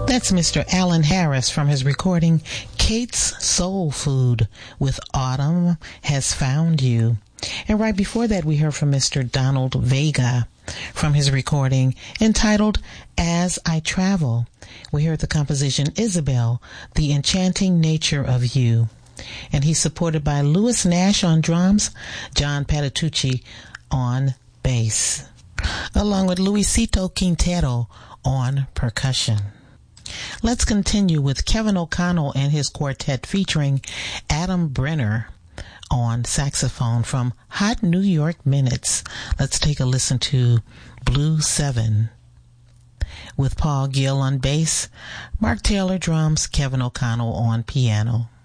That's Mr. Alan Harris from his recording Kate's Soul Food with Autumn Has Found You. And right before that, we heard from Mr. Donald Vega from his recording entitled As I Travel. We heard the composition Isabel, The Enchanting Nature of You. And he's supported by Louis Nash on drums, John Patitucci on bass, along with Luisito Quintero on percussion. Let's continue with Kevin O'Connell and his quartet featuring Adam Brenner on saxophone from Hot New York Minutes. Let's take a listen to Blue 7 with Paul Gill on bass, Mark Taylor drums, Kevin O'Connell on piano.